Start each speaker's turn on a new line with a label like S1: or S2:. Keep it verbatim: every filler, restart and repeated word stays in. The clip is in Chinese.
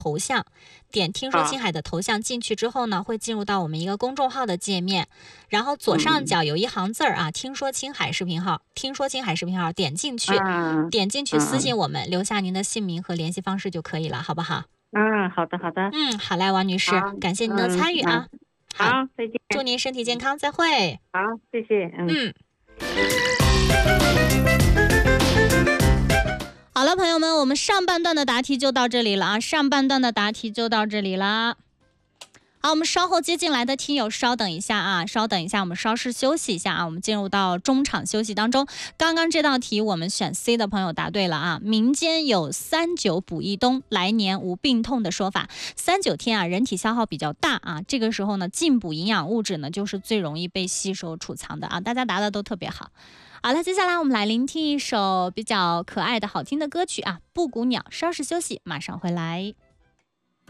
S1: 头像，点听说青海的头像进去之后呢，会进入到我们一个公众号的界面，然后左上角有一行字儿啊，听说青海视频号，听说青海视频号，点进去，点进去私信我们，留下您的姓名和联系方式就可以了，好不好？
S2: 嗯，好的好的。
S1: 嗯，好嘞，王女士，感谢您的参与啊。
S2: 好，再见。
S1: 祝您身体健康，再会。
S2: 好，谢谢。嗯。
S1: 嗯好了，朋友们，我们上半段的答题就到这里了啊！上半段的答题就到这里了。好，我们稍后接进来的听友稍等一下啊，稍等一下，我们稍事休息一下啊，我们进入到中场休息当中。刚刚这道题我们选 C 的朋友答对了啊，民间有三九补一冬，来年无病痛的说法。三九天啊，人体消耗比较大啊，这个时候呢，进补营养物质呢，就是最容易被吸收储藏的啊，大家答的都特别好。好了，接下来我们来聆听一首比较可爱的好听的歌曲啊，布谷鸟。稍事休息，马上回来。